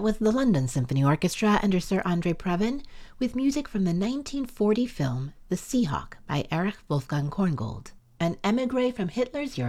That was the London Symphony Orchestra under Sir Andre Previn with music from the 1940 film The Seahawk by Erich Wolfgang Korngold, an émigré from Hitler's Europe